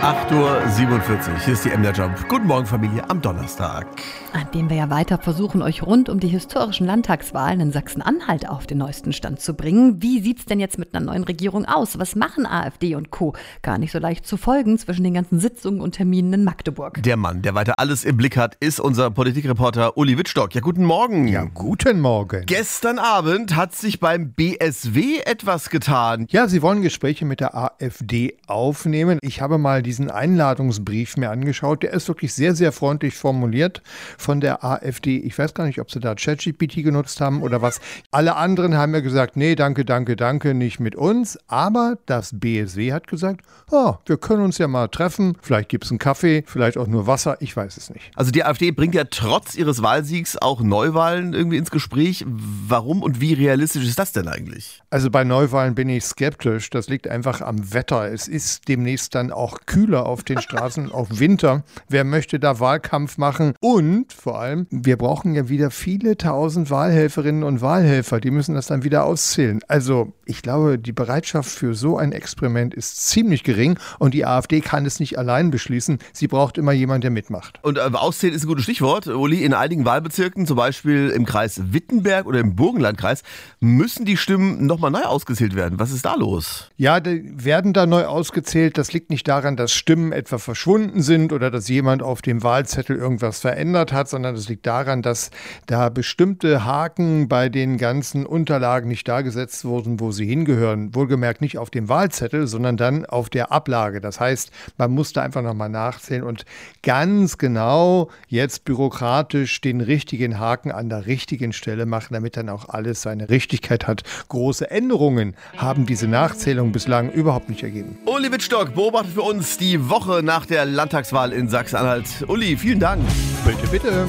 8:47 Uhr, hier ist die MDR Jump. Guten Morgen, Familie, am Donnerstag. An dem wir ja weiter versuchen, euch rund um die historischen Landtagswahlen in Sachsen-Anhalt auf den neuesten Stand zu bringen. Wie sieht's denn jetzt mit einer neuen Regierung aus? Was machen AfD und Co.? Gar nicht so leicht zu folgen zwischen den ganzen Sitzungen und Terminen in Magdeburg. Der Mann, der weiter alles im Blick hat, ist unser Politikreporter Uli Wittstock. Ja, guten Morgen. Ja, guten Morgen. Gestern Abend hat sich beim BSW etwas getan. Ja, sie wollen Gespräche mit der AfD aufnehmen. Ich habe mal diesen Einladungsbrief mir angeschaut. Der ist wirklich sehr, sehr freundlich formuliert von der AfD. Ich weiß gar nicht, ob sie da ChatGPT genutzt haben oder was. Alle anderen haben ja gesagt, nee, danke, nicht mit uns. Aber das BSW hat gesagt, wir können uns ja mal treffen. Vielleicht gibt es einen Kaffee, vielleicht auch nur Wasser. Ich weiß es nicht. Also die AfD bringt ja trotz ihres Wahlsiegs auch Neuwahlen irgendwie ins Gespräch. Warum und wie realistisch ist das denn eigentlich? Also bei Neuwahlen bin ich skeptisch. Das liegt einfach am Wetter. Es ist demnächst dann auch kühler auf den Straßen, auf Winter. Wer möchte da Wahlkampf machen? Und vor allem, wir brauchen ja wieder viele tausend Wahlhelferinnen und Wahlhelfer. Die müssen das dann wieder auszählen. Also ich glaube, die Bereitschaft für so ein Experiment ist ziemlich gering und die AfD kann es nicht allein beschließen. Sie braucht immer jemanden, der mitmacht. Und auszählen ist ein gutes Stichwort. Uli, in einigen Wahlbezirken, zum Beispiel im Kreis Wittenberg oder im Burgenlandkreis, müssen die Stimmen nochmal neu ausgezählt werden. Was ist da los? Ja, die werden da neu ausgezählt. Das liegt nicht daran, dass Stimmen etwa verschwunden sind oder dass jemand auf dem Wahlzettel irgendwas verändert hat, sondern das liegt daran, dass da bestimmte Haken bei den ganzen Unterlagen nicht dargesetzt wurden, wo sie hingehören. Wohlgemerkt nicht auf dem Wahlzettel, sondern dann auf der Ablage. Das heißt, man musste einfach nochmal nachzählen und ganz genau jetzt bürokratisch den richtigen Haken an der richtigen Stelle machen, damit dann auch alles seine Richtigkeit hat. Große Änderungen haben diese Nachzählung bislang überhaupt nicht ergeben. Uli Wittstock beobachtet für uns die Woche nach der Landtagswahl in Sachsen-Anhalt. Uli, vielen Dank. Bitte, bitte.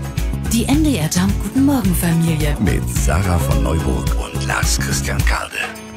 Die MDR Jump Guten Morgen Familie. Mit Sarah von Neuburg und Lars Christian Kade.